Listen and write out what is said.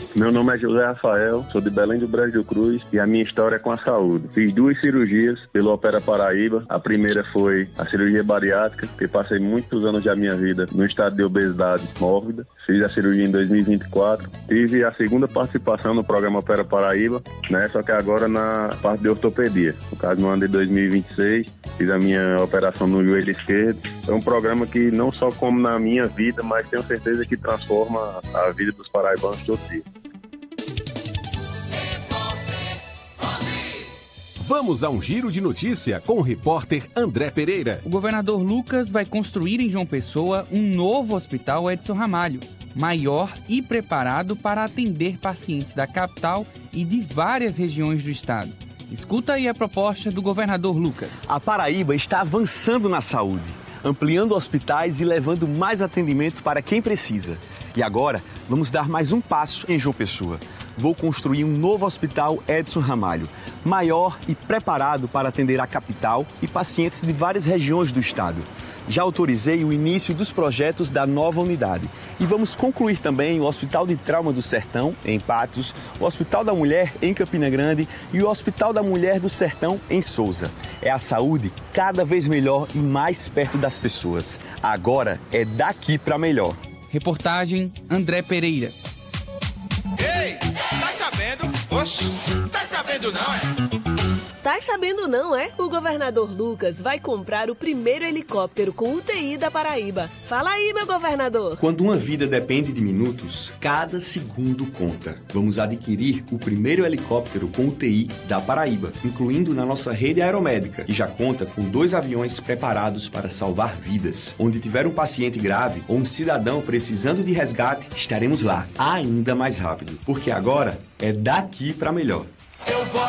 Meu nome é José Rafael, sou de Belém do Brejo do Cruz e a minha história é com a saúde. Fiz 2 cirurgias pelo Opera Paraíba. A primeira foi a cirurgia bariátrica, que passei muitos anos da minha vida no estado de obesidade mórbida. Fiz a cirurgia em 2024. Tive a segunda participação no programa Opera Paraíba, né? Só que agora na parte de ortopedia. No caso, no ano de 2026, fiz a minha operação no joelho esquerdo. É um programa que não só como na minha vida, mas tenho certeza que transforma a vida dos paraibanos todo dia. Vamos a um giro de notícia com o repórter André Pereira. O governador Lucas vai construir em João Pessoa um novo hospital Edson Ramalho, maior e preparado para atender pacientes da capital e de várias regiões do estado. Escuta aí a proposta do governador Lucas. A Paraíba está avançando na saúde, ampliando hospitais e levando mais atendimento para quem precisa. E agora, vamos dar mais um passo em João Pessoa. Vou construir um novo hospital Edson Ramalho, maior e preparado para atender a capital e pacientes de várias regiões do estado. Já autorizei o início dos projetos da nova unidade. E vamos concluir também o Hospital de Trauma do Sertão, em Patos, o Hospital da Mulher, em Campina Grande e o Hospital da Mulher do Sertão, em Souza. É a saúde cada vez melhor e mais perto das pessoas. Agora é daqui para melhor. Reportagem André Pereira. Ei, tá sabendo? Oxe, tá sabendo não, é? Tá sabendo não, é? O governador Lucas vai comprar o primeiro helicóptero com UTI da Paraíba. Fala aí, meu governador. Quando uma vida depende de minutos, cada segundo conta. Vamos adquirir o primeiro helicóptero com UTI da Paraíba, incluindo na nossa rede aeromédica, e já conta com 2 aviões preparados para salvar vidas. Onde tiver um paciente grave ou um cidadão precisando de resgate, estaremos lá, ainda mais rápido. Porque agora é daqui para melhor. Eu